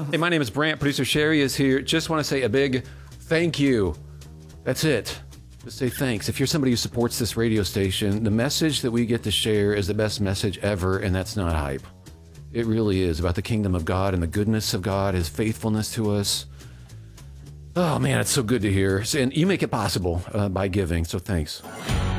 Hey, my name is Brant. Producer Sherry is here. Just want to say a big thank you. That's it. Just say thanks. If you're somebody who supports this radio station, the message that we get to share is the best message ever, and that's not hype. It really is about the kingdom of God and the goodness of God, his faithfulness to us. Oh, man, it's so good to hear. And you make it possible by giving, so thanks.